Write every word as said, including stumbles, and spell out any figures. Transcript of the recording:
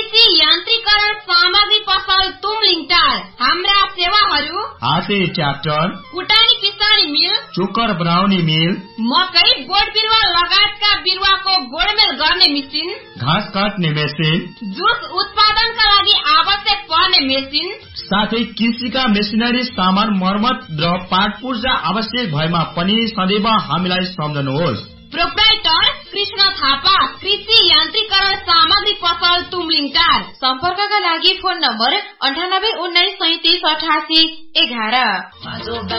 कृषि यान्त्रिकरण सामग्री पसल तुमलिङटार। हाम्रा सेवाहरू हाते ट्र्याक्टर, कुटानी पिसानी मिल, चोकर बनाउने मिल, मकै बोट बिरुवा लगायतका बिरुवाको गोडमेल गर्ने मेसिन, घाँस काट्ने मेसिन, जुस उत्पादनका लागि आवश्यक पर्ने मेसिन, साथै कृषिका मेसिनरी सामान मर्मत र पार्ट पुर्जा आवश्यक भएमा पनि सदैव हामीलाई सम्झनुहोस्। प्रोप्राइटर कृष्ण थापा, कृषि यान्त्रिकरण सामग्री पसल तुमलिङटार। सम्पर्कका लागि फोन नम्बर अन्ठानब्बे उन्नाइस सैतिस अठासी एघार।